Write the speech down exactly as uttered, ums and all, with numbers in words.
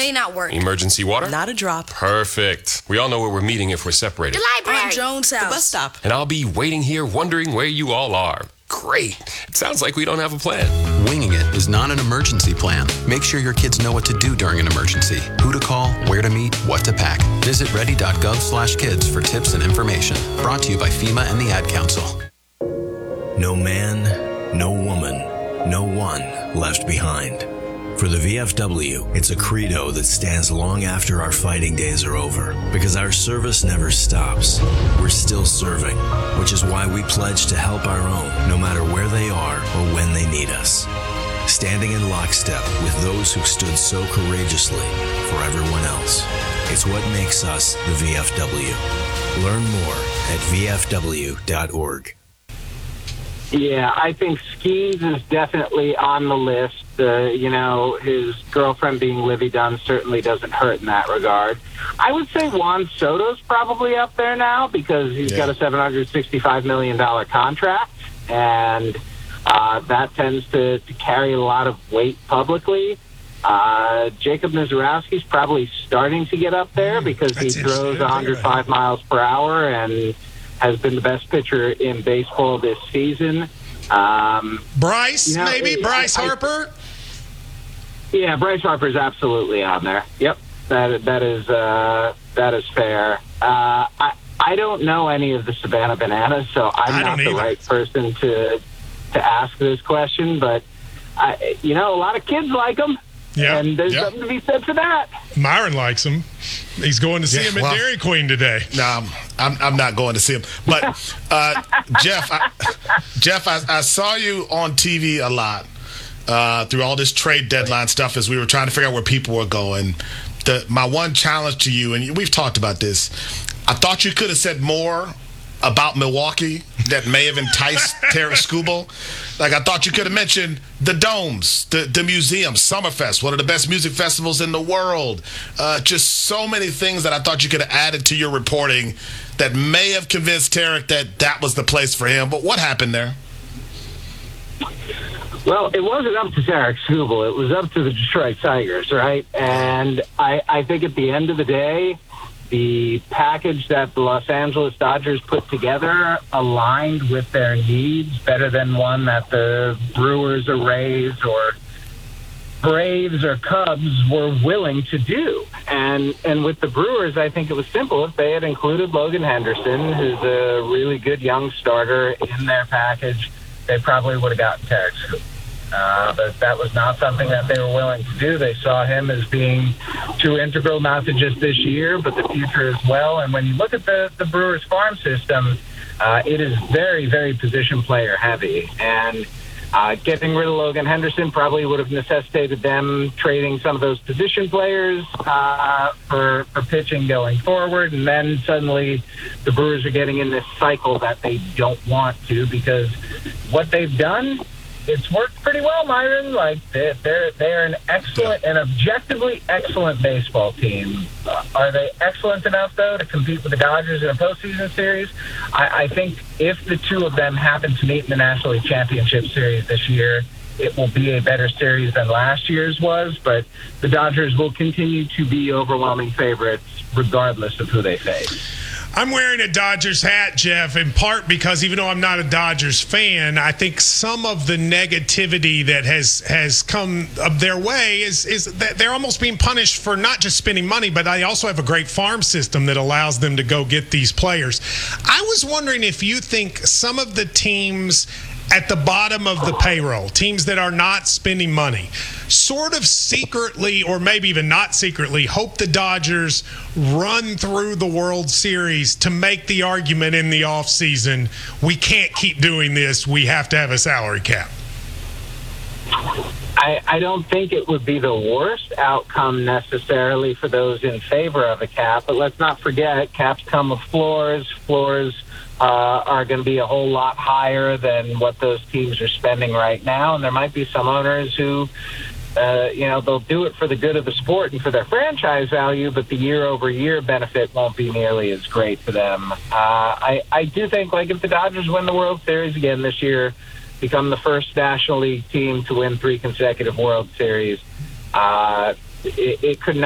May not work. Emergency water? Not a drop. Perfect. We all know where we're meeting if we're separated. The library. On Jones House. The bus stop. And I'll be waiting here wondering where you all are. Great. It sounds like we don't have a plan. Winging it is not an emergency plan. Make sure your kids know what to do during an emergency, who to call, where to meet, what to pack. Visit ready.gov slash kids for tips and information. Brought to you by FEMA and the Ad Council. No man, no woman, no one left behind. For the V F W, it's a credo that stands long after our fighting days are over, because our service never stops. We're still serving, which is why we pledge to help our own, no matter where they are or when they need us. Standing in lockstep with those who stood so courageously for everyone else. It's what makes us the V F W. Learn more at v f w dot org. Yeah, I think Skeens is definitely on the list. Uh, you know, his girlfriend being Livy Dunn certainly doesn't hurt in that regard. I would say Juan Soto's probably up there now because he's yeah. got a seven hundred sixty-five million dollars contract, and uh, that tends to, to carry a lot of weight publicly. Uh, Jacob Mizorowski's probably starting to get up there because That's he throws one hundred five miles per hour and has been the best pitcher in baseball this season. Um, Bryce, you know, maybe? Bryce I, Harper? Yeah, Bryce Harper's absolutely on there. Yep, that that is uh, that is fair. Uh, I I don't know any of the Savannah Bananas, so I'm I not the either. right person to to ask this question. But I, you know, a lot of kids like them, yeah. and there's yeah. something to be said for that. Myron likes him. He's going to see Yeah, him at well, Dairy Queen today. No, I'm, I'm I'm not going to see him. But uh, Jeff, I, Jeff, I, I saw you on T V a lot uh, through all this trade deadline stuff as we were trying to figure out where people were going. The, my one challenge to you, and we've talked about this, I thought you could have said more about Milwaukee that may have enticed Tarik Skubal. Like, I thought you could have mentioned the domes, the, the museum, Summerfest, one of the best music festivals in the world. Uh, just so many things that I thought you could have added to your reporting that may have convinced Tarik that that was the place for him. But what happened there? Well, it wasn't up to Tarik Skubal. It was up to the Detroit Tigers, right? And I, I think at the end of the day, the package that the Los Angeles Dodgers put together aligned with their needs better than one that the Brewers or Rays or Braves or Cubs were willing to do. And and with the Brewers, I think it was simple. If they had included Logan Henderson, who's a really good young starter, in their package, they probably would have gotten Tarik Skubal. Uh, but that was not something that they were willing to do. They saw him as being too integral, not to just this year, but the future as well. And when you look at the, the Brewers farm system, uh, it is very, very position player heavy. And uh, getting rid of Logan Henderson probably would have necessitated them trading some of those position players uh, for, for pitching going forward. And then suddenly the Brewers are getting in this cycle that they don't want to, because what they've done, it's worked pretty well, Myron. Like they're they're, they're an excellent, an objectively excellent baseball team. Uh, are they excellent enough though to compete with the Dodgers in a postseason series? I, I think if the two of them happen to meet in the National League Championship Series this year, it will be a better series than last year's was. But the Dodgers will continue to be overwhelming favorites, regardless of who they face. I'm wearing a Dodgers hat, Jeff, in part because even though I'm not a Dodgers fan, I think some of the negativity that has has come up their way is is that they're almost being punished for not just spending money, but they also have a great farm system that allows them to go get these players. I was wondering if you think some of the teams at the bottom of the payroll, teams that are not spending money, sort of secretly, or maybe even not secretly, hope the Dodgers run through the World Series to make the argument in the offseason, we can't keep doing this, we have to have a salary cap. I, I don't think it would be the worst outcome necessarily for those in favor of a cap, but let's not forget, caps come with floors. Floors uh, are going to be a whole lot higher than what those teams are spending right now, and there might be some owners who, uh, you know, they'll do it for the good of the sport and for their franchise value, but the year-over-year benefit won't be nearly as great for them. Uh, I, I do think, like, if the Dodgers win the World Series again this year, become the first National League team to win three consecutive World Series, uh, it, it could not